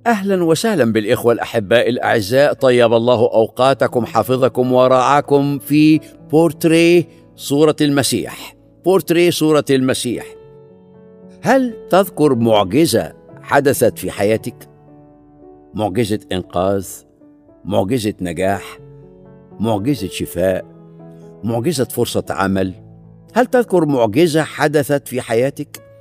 أهلا وسهلا بالإخوة الأحباء الأعزاء، طيب الله أوقاتكم، حفظكم ورعاكم في بورتريه صورة المسيح. بورتريه صورة المسيح. هل تذكر معجزة حدثت في حياتك؟ معجزة إنقاذ، معجزة نجاح، معجزة شفاء، معجزة فرصة عمل. هل تذكر معجزة حدثت في حياتك؟